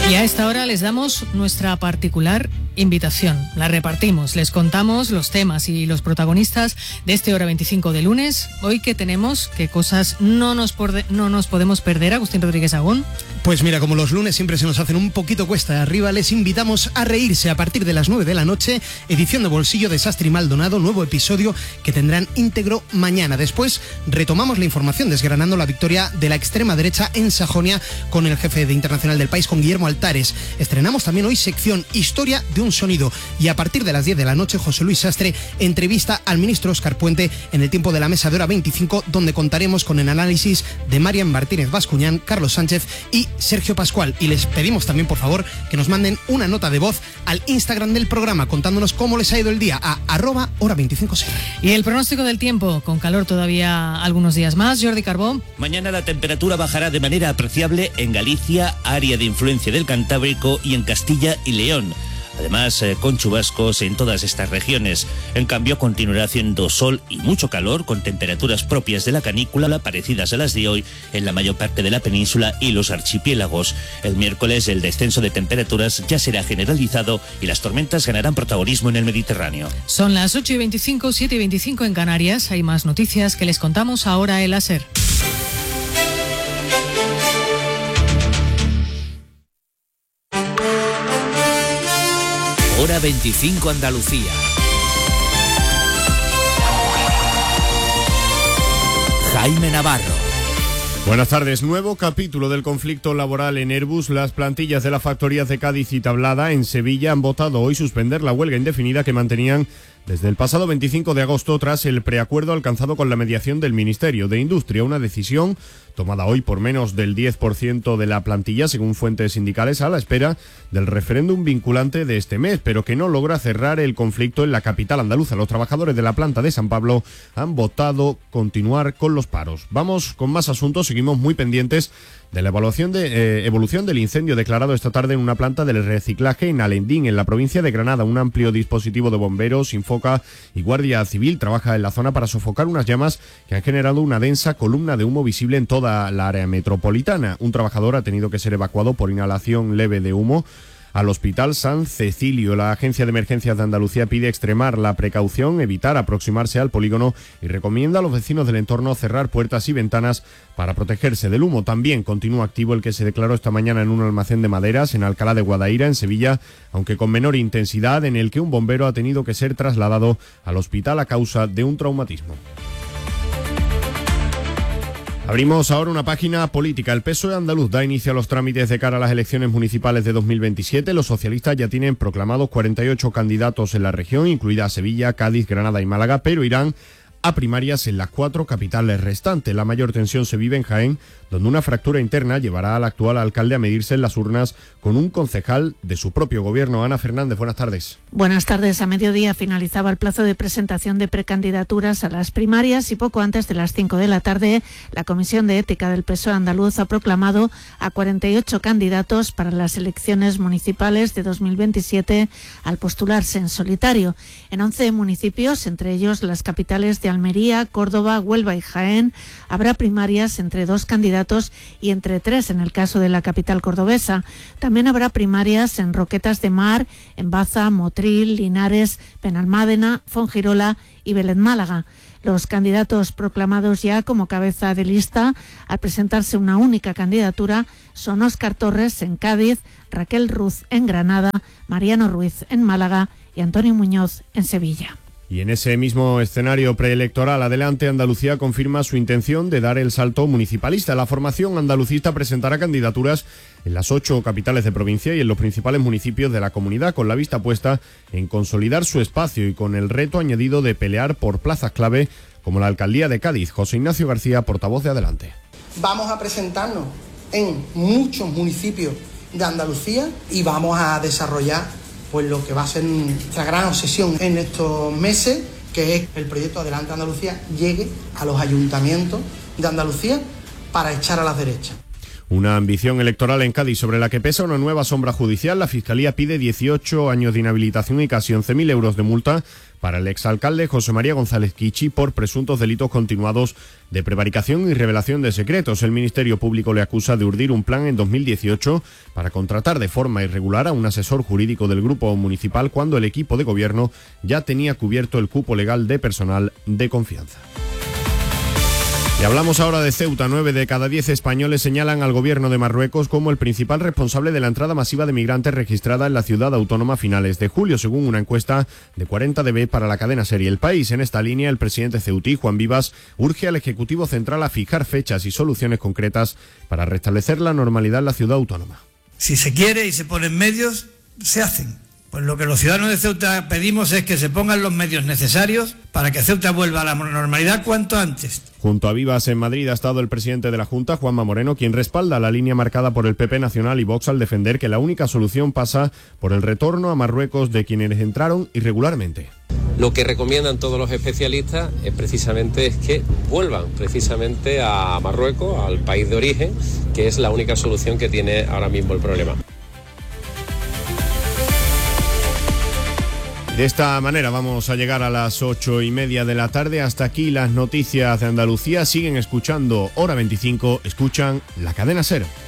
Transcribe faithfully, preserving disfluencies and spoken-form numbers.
Y a esta hora les damos nuestra particular invitación. La repartimos, les contamos los temas y los protagonistas de este Hora veinticinco de lunes. Hoy que tenemos, qué cosas no nos, porde, no nos podemos perder, Agustín Rodríguez Agón. Pues mira, como los lunes siempre se nos hacen un poquito cuesta arriba, les invitamos a reírse a partir de las nueve de la noche, edición de Bolsillo de Sastre y Maldonado, nuevo episodio que tendrán íntegro mañana. Después retomamos la información desgranando la victoria de la extrema derecha en Sajonia con el jefe de internacional del país, con Guillermo Altares. Estrenamos también hoy sección Historia de un sonido y a partir de las diez de la noche José Luis Sastre entrevista al ministro Óscar Puente en el tiempo de la mesa de Hora veinticinco, donde contaremos con el análisis de Marian Martínez Bascuñán, Carlos Sánchez y Sergio Pascual. Y les pedimos también, por favor, que nos manden una nota de voz al Instagram del programa contándonos cómo les ha ido el día a arroba hora veinticinco. Y el pronóstico del tiempo, con calor todavía algunos días más. Jordi Carbó. Mañana la temperatura bajará de manera apreciable en Galicia, área de influencia del Cantábrico y en Castilla y León. Además, eh, con chubascos en todas estas regiones. En cambio, continuará haciendo sol y mucho calor, con temperaturas propias de la canícula, parecidas a las de hoy, en la mayor parte de la península y los archipiélagos. El miércoles, el descenso de temperaturas ya será generalizado y las tormentas ganarán protagonismo en el Mediterráneo. Son las ocho y veinticinco, siete y veinticinco en Canarias. Hay más noticias que les contamos ahora en la SER. Hora veinticinco Andalucía. Jaime Navarro. Buenas tardes. Nuevo capítulo del conflicto laboral en Airbus. Las plantillas de las factorías de Cádiz y Tablada en Sevilla han votado hoy suspender la huelga indefinida que mantenían desde el pasado veinticinco de agosto tras el preacuerdo alcanzado con la mediación del Ministerio de Industria, una decisión tomada hoy por menos del diez por ciento de la plantilla, según fuentes sindicales, a la espera del referéndum vinculante de este mes, pero que no logra cerrar el conflicto en la capital andaluza. Los trabajadores de la planta de San Pablo han votado continuar con los paros. Vamos con más asuntos, seguimos muy pendientes de la evaluación de, eh, evolución del incendio declarado esta tarde en una planta del reciclaje en Alendín, en la provincia de Granada. Un amplio dispositivo de bomberos, Infoca y Guardia Civil trabaja en la zona para sofocar unas llamas que han generado una densa columna de humo visible en toda la área metropolitana. Un trabajador ha tenido que ser evacuado por inhalación leve de humo al Hospital San Cecilio. La Agencia de Emergencias de Andalucía pide extremar la precaución, evitar aproximarse al polígono y recomienda a los vecinos del entorno cerrar puertas y ventanas para protegerse del humo. También continúa activo el que se declaró esta mañana en un almacén de maderas en Alcalá de Guadaira, en Sevilla, aunque con menor intensidad, en el que un bombero ha tenido que ser trasladado al hospital a causa de un traumatismo. Abrimos ahora una página política. El P S O E andaluz da inicio a los trámites de cara a las elecciones municipales de dos mil veintisiete. Los socialistas ya tienen proclamados cuarenta y ocho candidatos en la región, incluida Sevilla, Cádiz, Granada y Málaga, pero irán a primarias en las cuatro capitales restantes. La mayor tensión se vive en Jaén, donde una fractura interna llevará al actual alcalde a medirse en las urnas con un concejal de su propio gobierno. Ana Fernández, buenas tardes. Buenas tardes. A mediodía finalizaba el plazo de presentación de precandidaturas a las primarias y poco antes de las cinco de la tarde la Comisión de Ética del P S O E andaluz ha proclamado a cuarenta y ocho candidatos para las elecciones municipales de dos mil veintisiete al postularse en solitario. En once municipios, entre ellos las capitales de Almería, Córdoba, Huelva y Jaén, habrá primarias entre dos candidatos y entre tres en el caso de la capital cordobesa. También habrá primarias en Roquetas de Mar, en Baza, Motril, Linares, Benalmádena, Fongirola y Vélez Málaga. Los candidatos proclamados ya como cabeza de lista al presentarse una única candidatura son Óscar Torres en Cádiz, Raquel Ruz en Granada, Mariano Ruiz en Málaga y Antonio Muñoz en Sevilla. Y en ese mismo escenario preelectoral, Adelante Andalucía confirma su intención de dar el salto municipalista. La formación andalucista presentará candidaturas en las ocho capitales de provincia y en los principales municipios de la comunidad, con la vista puesta en consolidar su espacio y con el reto añadido de pelear por plazas clave como la alcaldía de Cádiz. José Ignacio García, portavoz de Adelante. Vamos a presentarnos en muchos municipios de Andalucía y vamos a desarrollar pues lo que va a ser nuestra gran obsesión en estos meses, que es el proyecto Adelante Andalucía llegue a los ayuntamientos de Andalucía para echar a las derechas. Una ambición electoral en Cádiz sobre la que pesa una nueva sombra judicial. La Fiscalía pide dieciocho años de inhabilitación y casi once mil euros de multa para el exalcalde José María González Kichi por presuntos delitos continuados de prevaricación y revelación de secretos. El Ministerio Público le acusa de urdir un plan en dos mil dieciocho para contratar de forma irregular a un asesor jurídico del grupo municipal cuando el equipo de gobierno ya tenía cubierto el cupo legal de personal de confianza. Y hablamos ahora de Ceuta. Nueve de cada diez españoles señalan al gobierno de Marruecos como el principal responsable de la entrada masiva de migrantes registrada en la ciudad autónoma a finales de julio, según una encuesta de cuarenta D B para la cadena SER El País. En esta línea, el presidente ceutí, Juan Vivas, urge al Ejecutivo Central a fijar fechas y soluciones concretas para restablecer la normalidad en la ciudad autónoma. Si se quiere y se ponen medios, se hacen. Pues lo que los ciudadanos de Ceuta pedimos es que se pongan los medios necesarios para que Ceuta vuelva a la normalidad cuanto antes. Junto a Vivas en Madrid ha estado el presidente de la Junta, Juanma Moreno, quien respalda la línea marcada por el P P Nacional y Vox al defender que la única solución pasa por el retorno a Marruecos de quienes entraron irregularmente. Lo que recomiendan todos los especialistas es precisamente es que vuelvan precisamente a Marruecos, al país de origen, que es la única solución que tiene ahora mismo el problema. De esta manera vamos a llegar a las ocho y media de la tarde. Hasta aquí las noticias de Andalucía. Siguen escuchando Hora veinticinco, escuchan la cadena SER.